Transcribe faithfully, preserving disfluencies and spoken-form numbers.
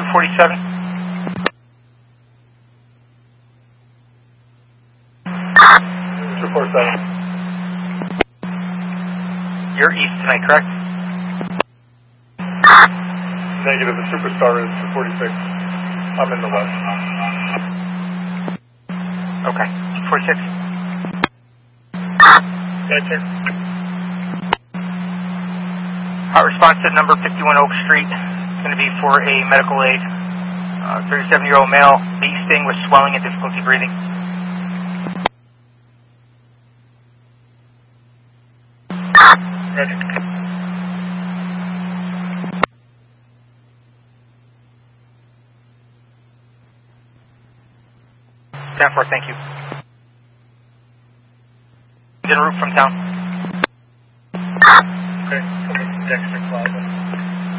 forty-seven. two forty-seven. You're east tonight, correct? Negative, the Superstar is two forty-six. I'm in the west. Okay, forty-six. Yes, sir. Hot response to number fifty-one Oak Street. It's going to be for a medical aid. Uh, thirty-seven-year-old male, bee sting with swelling and difficulty breathing. Ready. ten four, thank you. En route from town. Okay, coming to Dexter Plaza.